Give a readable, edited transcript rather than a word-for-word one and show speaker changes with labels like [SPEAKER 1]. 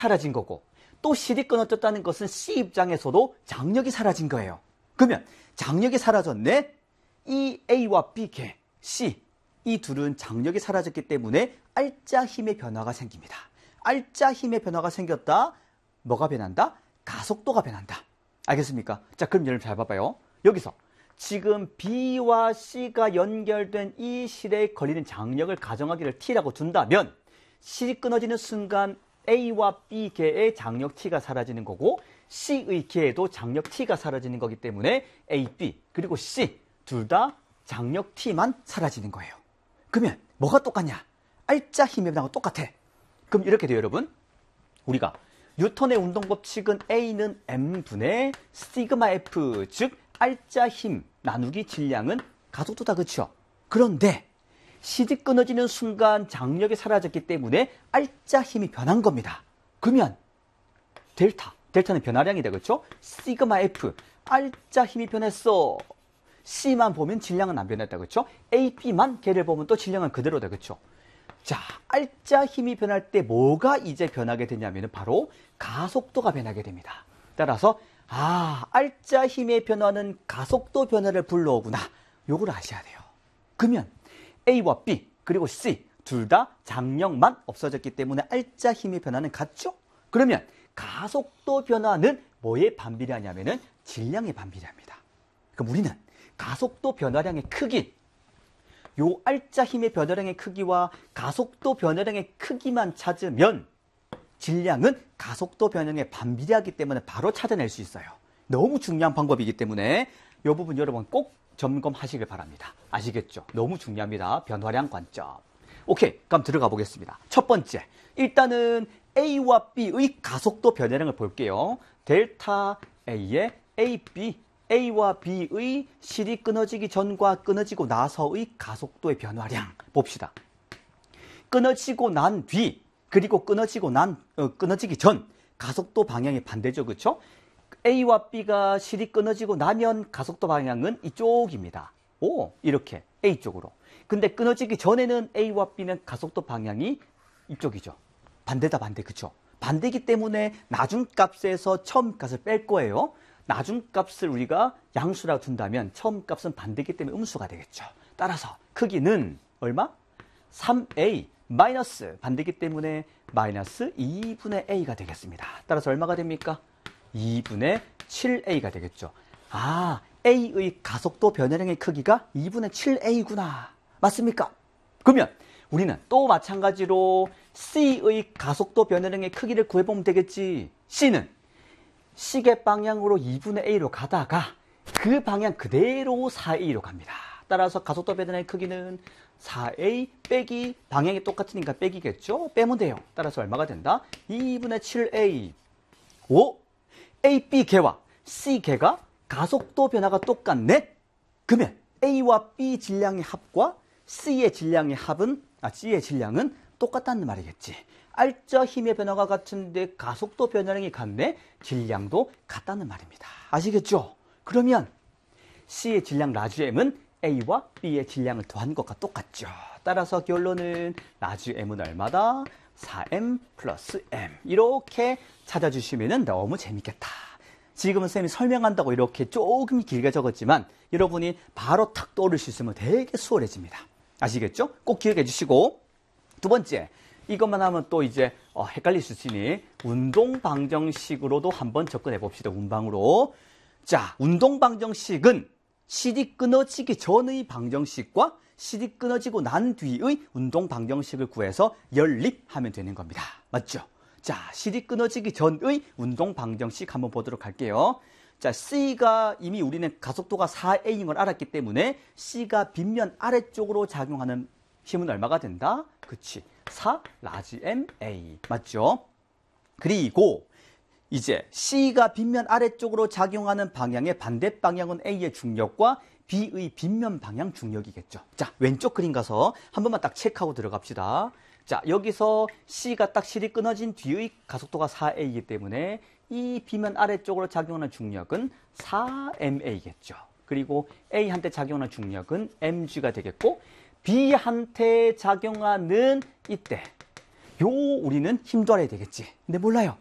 [SPEAKER 1] 사라진 거고, 또 C이 끊어졌다는 것은 C 입장에서도 장력이 사라진 거예요. 그러면 장력이 사라졌네? 이 A와 B, 개, C, 이 둘은 장력이 사라졌기 때문에 알짜 힘의 변화가 생깁니다. 알짜 힘의 변화가 생겼다. 뭐가 변한다? 가속도가 변한다. 알겠습니까? 자, 그럼 여러분 잘 봐봐요. 여기서 지금 B와 C가 연결된 이 실에 걸리는 장력을 가정하기를 T라고 둔다면 실이 끊어지는 순간 A와 B 개의 장력 T가 사라지는 거고 C의 개에도 장력 T가 사라지는 거기 때문에 A, B 그리고 C 둘 다 장력 T만 사라지는 거예요. 그러면 뭐가 똑같냐? 알짜 힘의 변화가 똑같아. 그럼 이렇게 돼요, 여러분. 우리가 뉴턴의 운동 법칙은 A는 m분의 시그마 F, 즉 알짜 힘 나누기 질량은 가속도다, 그렇죠? 그런데 실이 끊어지는 순간 장력이 사라졌기 때문에 알짜 힘이 변한 겁니다. 그러면 델타는 변화량이다, 그렇죠? 시그마 F, 알짜 힘이 변했어. C만 보면 질량은 안 변했다, 그렇죠? A, B만 걔를 보면 또 질량은 그대로다, 그렇죠? 자, 알짜 힘이 변할 때 뭐가 이제 변하게 되냐면 바로 가속도가 변하게 됩니다. 따라서 알짜 힘의 변화는 가속도 변화를 불러오구나. 요걸 아셔야 돼요. 그러면 A와 B 그리고 C 둘 다 장력만 없어졌기 때문에 알짜 힘의 변화는 같죠? 그러면 가속도 변화는 뭐에 반비례하냐면은 질량에 반비례합니다. 그럼 우리는 가속도 변화량의 크기, 요 알짜 힘의 변화량의 크기와 가속도 변화량의 크기만 찾으면 질량은 가속도 변화량에 반비례하기 때문에 바로 찾아낼 수 있어요. 너무 중요한 방법이기 때문에 이 부분 여러분 꼭 점검하시길 바랍니다. 아시겠죠? 너무 중요합니다. 변화량 관점. 오케이, 그럼 들어가 보겠습니다. 첫 번째, 일단은 A와 B의 가속도 변화량을 볼게요. 델타 A의 AB, A와 B의 실이 끊어지기 전과 끊어지고 나서의 가속도의 변화량 봅시다. 끊어지고 난 뒤, 그리고 끊어지기 전 가속도 방향이 반대죠, 그렇죠? A와 B가 실이 끊어지고 나면 가속도 방향은 이쪽입니다. 이렇게 A쪽으로. 근데 끊어지기 전에는 A와 B는 가속도 방향이 이쪽이죠. 반대다, 반대, 그렇죠? 반대이기 때문에 나중값에서 처음값을 뺄 거예요. 나중값을 우리가 양수라고 둔다면 처음값은 반대이기 때문에 음수가 되겠죠. 따라서 크기는 얼마? 3A 마이너스 반대이기 때문에 마이너스 2분의 A가 되겠습니다. 따라서 얼마가 됩니까? 2분의 7A가 되겠죠. A의 가속도 변화량의 크기가 2분의 7A구나. 맞습니까? 그러면 우리는 또 마찬가지로 C의 가속도 변화량의 크기를 구해보면 되겠지. C는 시계 방향으로 2분의 A로 가다가 그 방향 그대로 4A로 갑니다. 따라서 가속도 변화량의 크기는 4A 빼기 방향이 똑같으니까 빼기겠죠? 빼면 돼요. 따라서 얼마가 된다? 2분의 7A. A, B 개와 C 개가 가속도 변화가 똑같네? 그러면 A와 B 질량의 합과 C의 질량의 똑같다는 말이겠지. 알짜 힘의 변화가 같은데 가속도 변화량이 같네? 질량도 같다는 말입니다. 아시겠죠? 그러면 C의 질량 라지 M은 A와 B의 질량을 더한 것과 똑같죠. 따라서 결론은 라지 M은 얼마다? 4M 플러스 M. 이렇게 찾아주시면 너무 재밌겠다. 지금은 쌤이 설명한다고 이렇게 조금 길게 적었지만 여러분이 바로 탁 떠오를 수 있으면 되게 수월해집니다. 아시겠죠? 꼭 기억해 주시고, 두 번째, 이것만 하면 또 이제 헷갈릴 수 있으니 운동방정식으로도 한번 접근해 봅시다. 운방으로. 자, 운동방정식은 실이 끊어지기 전의 방정식과 실이 끊어지고 난 뒤의 운동방정식을 구해서 연립하면 되는 겁니다. 맞죠? 자, 실이 끊어지기 전의 운동방정식 한번 보도록 할게요. 자, C가 이미 우리는 가속도가 4A인 걸 알았기 때문에 C가 빗면 아래쪽으로 작용하는 힘은 얼마가 된다? 그치, 4 라지 M A. 맞죠? 그리고 이제 C가 빗면 아래쪽으로 작용하는 방향의 반대 방향은 A의 중력과 B의 빗면 방향 중력이겠죠. 자, 왼쪽 그림 가서 한 번만 딱 체크하고 들어갑시다. 자, 여기서 C가 딱 실이 끊어진 뒤의 가속도가 4A이기 때문에 이 빗면 아래쪽으로 작용하는 중력은 4MA겠죠. 그리고 A한테 작용하는 중력은 MG가 되겠고, B한테 작용하는 이때 우리는 힘 더해야 되겠지. 근데 몰라요.